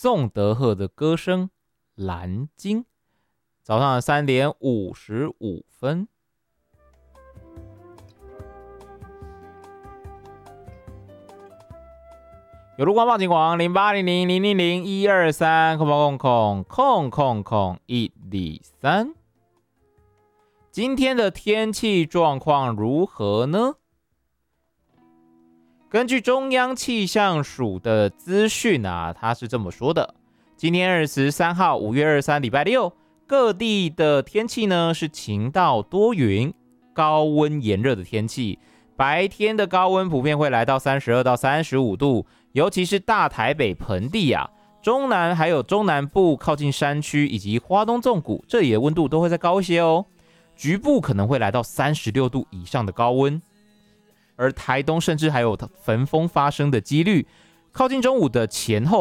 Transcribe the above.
宋德赫的歌声《蓝鲸》。早上的3点55分。有路光报警网08000001230000000123。今天的天气状况如何呢？根据中央气象署的资讯啊，它是这么说的：今天23号5月23礼拜六，各地的天气呢是晴到多云，高温炎热的天气。白天的高温普遍会来到32到35度，尤其是大台北盆地啊、中南还有中南部靠近山区以及花东纵谷，这里的温度都会再高一些哦。局部可能会来到36度以上的高温，而台东甚至还有焚风发生的几率。靠近中午的前后